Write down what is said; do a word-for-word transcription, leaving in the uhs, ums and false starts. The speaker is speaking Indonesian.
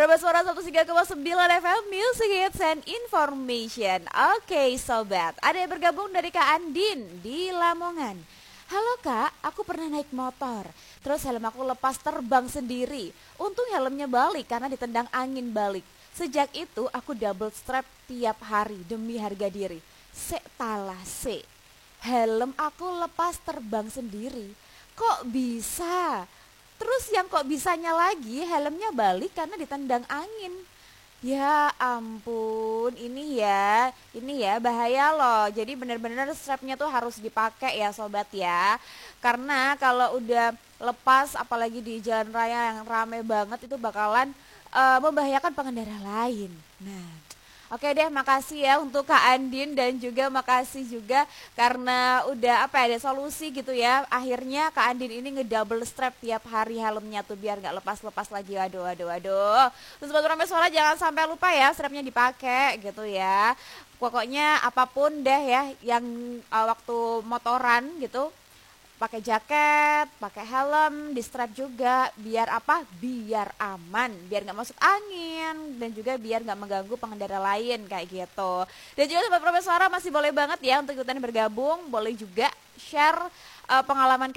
Berapa suara seratus tiga koma sembilan F M Music Hits and Information. Oke sobat, ada yang bergabung dari Kak Andin di Lamongan. Halo Kak, aku pernah naik motor, terus helm aku lepas terbang sendiri. Untung helmnya balik karena ditendang angin balik. Sejak itu aku double strap tiap hari demi harga diri. Sek talah se, helm aku lepas terbang sendiri. Kok bisa? Terus yang kok bisanya lagi helmnya balik karena ditendang angin. Ya ampun, ini ya, ini ya bahaya loh. Jadi benar-benar strapnya tuh harus dipakai ya sobat ya. Karena kalau udah lepas apalagi di jalan raya yang rame banget itu bakalan uh, membahayakan pengendara lain. Nah, oke deh, makasih ya untuk Kak Andin dan juga makasih juga karena udah apa ya, ada solusi gitu ya. Akhirnya Kak Andin ini ngedouble strap tiap hari helmnya tuh biar nggak lepas-lepas lagi. Aduh, aduh, aduh. Terus buat rame suara jangan sampai lupa ya strapnya dipakai gitu ya. Pokoknya apapun deh ya yang uh, waktu motoran gitu pakai jaket, pakai helm, di strap juga, biar apa? Biar aman, biar nggak masuk angin dan juga biar nggak mengganggu pengendara lain kayak gitu. Dan juga sobat Profesora masih boleh banget ya untuk ikutan bergabung, boleh juga share uh, pengalaman